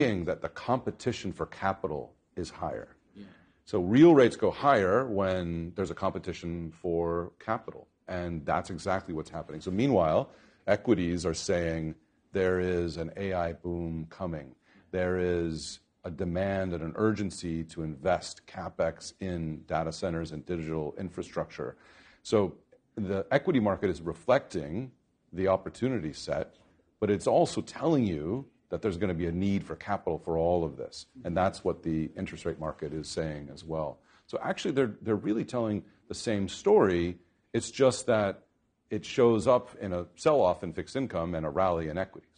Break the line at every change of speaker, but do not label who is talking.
saying that the competition for capital is higher. Yeah. So real rates go higher when there's a competition for capital. And that's exactly what's happening. So meanwhile, equities are saying there is an AI boom coming. There is a demand and an urgency to invest CapEx in data centers and digital infrastructure. So the equity market is reflecting the opportunity set, but it's also telling you that there's going to be a need for capital for all of this. And that's what the interest rate market is saying as well. So actually, they're really telling the same story. It's just that it shows up in a sell-off in fixed income and a rally in equity.